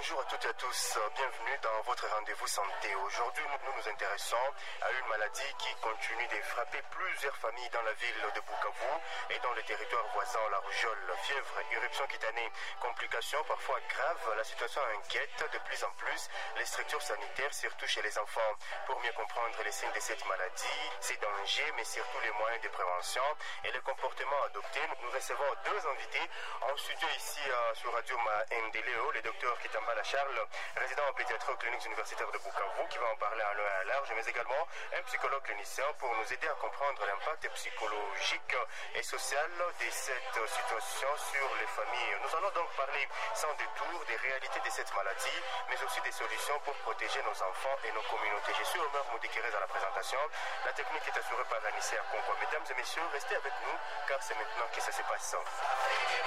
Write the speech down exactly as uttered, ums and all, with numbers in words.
Bonjour à toutes et à tous, bienvenue dans votre rendez-vous santé. Aujourd'hui, nous nous intéressons à une maladie qui continue de frapper plusieurs familles dans la ville de Bukavu et dans les territoires voisins, la rougeole, fièvre, éruption cutanée, complications parfois graves. La situation inquiète de plus en plus les structures sanitaires, surtout chez les enfants. Pour mieux comprendre les signes de cette maladie, ses dangers, mais surtout les moyens de prévention et les comportements adoptés, nous recevons deux invités en studio ici euh, sur Radio Maendeleo, le docteur Kitambala Charles, résident en pédiatrie aux cliniques universitaires de Bukavu, qui va en parler en long et en large, mais également un psychologue clinicien pour nous aider à comprendre l'impact psychologique et social de cette situation sur les familles. Nous allons donc parler sans détour des réalités de cette maladie, mais aussi des solutions pour protéger nos enfants et nos communautés. Je suis Omer Moudikérez à la présentation. La technique est assurée par Anissé Akonko. Mesdames et messieurs, restez avec nous, car c'est maintenant que ça se passe.